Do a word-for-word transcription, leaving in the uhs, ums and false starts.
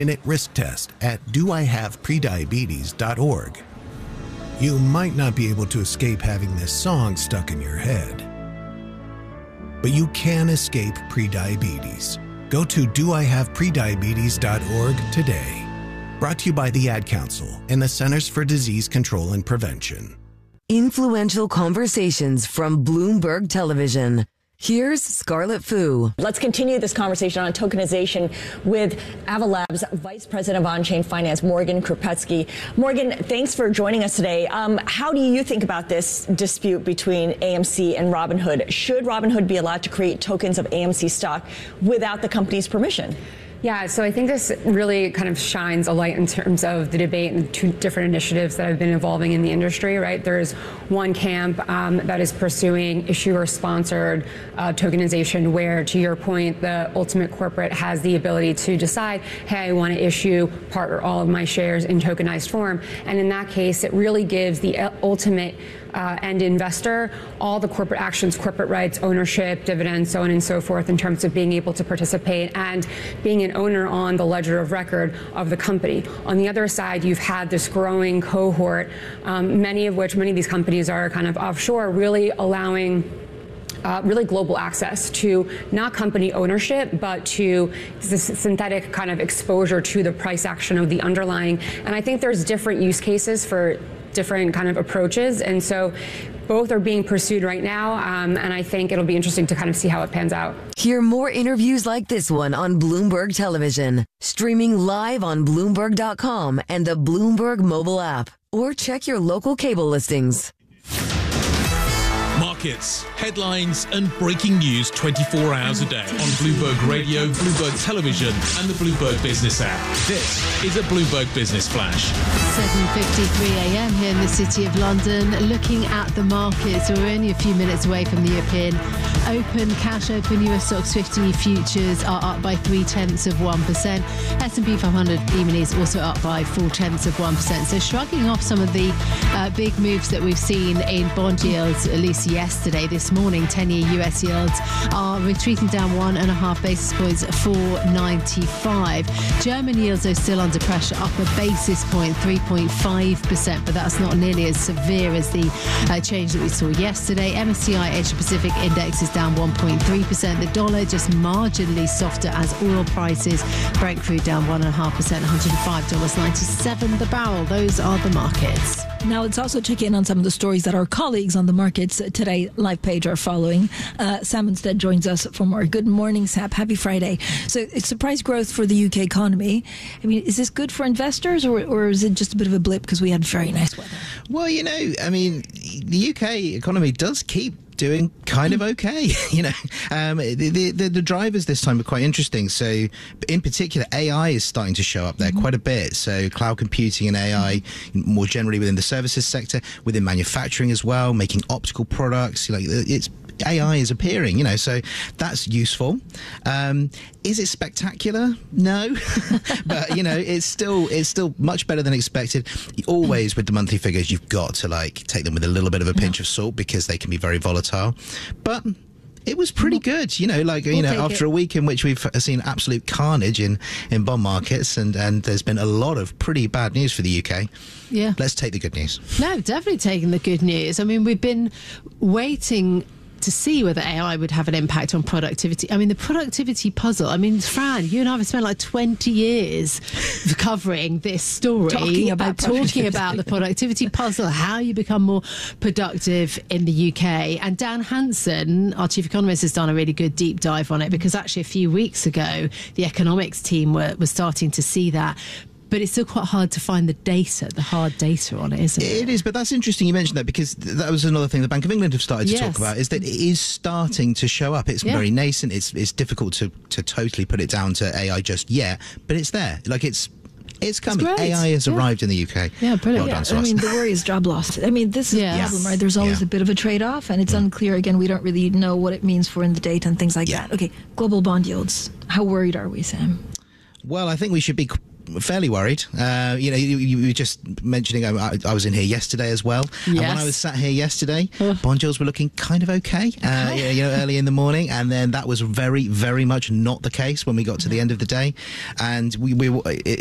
minute risk test at do I have prediabetes dot org. You might not be able to escape having this song stuck in your head, but you can escape prediabetes. Go to do I have prediabetes dot org today. Brought to you by the Ad Council and the Centers for Disease Control and Prevention. Influential conversations from Bloomberg Television. Here's Scarlett Fu. Let's continue this conversation on tokenization with Avalab's Vice President of On-Chain Finance, Morgan Krupetsky. Morgan, thanks for joining us today. Um, how do you think about this dispute between A M C and Robinhood? Should Robinhood be allowed to create tokens of A M C stock without the company's permission? Yeah, so I think this really kind of shines a light in terms of the debate and two different initiatives that have been evolving in the industry, right? There's one camp um, that is pursuing issuer-sponsored uh, tokenization where, to your point, the ultimate corporate has the ability to decide, hey, I want to issue part or all of my shares in tokenized form. And in that case, it really gives the ultimate Uh, end investor all the corporate actions, corporate rights, ownership, dividends, so on and so forth, in terms of being able to participate and being an owner on the ledger of record of the company. On the other side, you've had this growing cohort, um, many of which, many of these companies are kind of offshore, really allowing Uh, really global access to not company ownership, but to this synthetic kind of exposure to the price action of the underlying. And I think there's different use cases for different kind of approaches. And so both are being pursued right now. Um, and I think it'll be interesting to kind of see how it pans out. Hear more interviews like this one on Bloomberg Television, streaming live on Bloomberg dot com and the Bloomberg mobile app, or check your local cable listings. Markets, headlines, and breaking news twenty-four hours a day on Bloomberg Radio, Bloomberg Television, and the Bloomberg Business app. This is a Bloomberg Business Flash. seven fifty-three a m here in the City of London. Looking at the markets, we're only a few minutes away from the European Open. Cash open U S stocks fifty futures are up by three tenths of one percent. S and P five hundred E-minis also up by four tenths of one percent. So shrugging off some of the uh, big moves that we've seen in bond yields, at least yesterday. This morning, ten-year U S yields are retreating down one and a half basis points, four ninety-five. German yields are still under pressure, up a basis point, three point five percent, but that's not nearly as severe as the uh, change that we saw yesterday. M S C I Asia Pacific Index is down one point three percent. The dollar just marginally softer as oil prices, Brent crude down one and a half percent, one hundred five dollars and ninety-seven cents the barrel. Those are the markets. Now let's also check in on some of the stories that our colleagues on the markets today live page are following. Uh, Sam Instead joins us for more. Good morning, Sam. Happy Friday. So it's surprise growth for the U K economy. I mean, is this good for investors, or, or is it just a bit of a blip because we had very nice weather? Well, you know, I mean, the U K economy does keep doing kind of okay. You know, um, the, the the drivers this time are quite interesting. So, in particular, A I is starting to show up there mm-hmm. quite a bit. So, cloud computing and A I mm-hmm. more generally within the services sector, within manufacturing as well, making optical products. Like it's A I is appearing. You know, so that's useful. Um, is it spectacular? No, but you know, it's still it's still much better than expected. Always with the monthly figures, you've got to like take them with a little bit of a pinch of salt because they can be very volatile. But it was pretty good, you know, like, you we'll know, after it. a week in which we've seen absolute carnage in, in bond markets, and, and there's been a lot of pretty bad news for the U K. Yeah. Let's take the good news. No, definitely taking the good news. I mean, we've been waiting to see whether A I would have an impact on productivity. I mean, the productivity puzzle. I mean, Fran, you and I have spent like twenty years covering this story. Talking about, talking about the productivity puzzle, how you become more productive in the U K. And Dan Hansen, our chief economist, has done a really good deep dive on it, because actually a few weeks ago, the economics team were, were starting to see that. But it's still quite hard to find the data, the hard data on it, isn't it? It is, but that's interesting you mentioned that, because th- that was another thing the Bank of England have started to yes. talk about, is that it is starting to show up. It's yeah. very nascent. It's it's difficult to, to totally put it down to A I just yet, but it's there. Like, it's it's coming. It's A I has yeah. arrived in the U K. Yeah, brilliant. Well yeah, done, I mean, the worry is job loss. I mean, this is yes. the problem, right? There's always yeah. a bit of a trade-off, and it's mm. unclear. Again, we don't really know what it means for in the data and things like yeah. that. Okay, global bond yields. How worried are we, Sam? Well, I think we should be fairly worried. Uh, you know, you, you were just mentioning I, I was in here yesterday as well. Yes. And when I was sat here yesterday, bond yields were looking kind of okay, uh, you know, early in the morning. And then that was very, very much not the case when we got to the end of the day. And we, we it,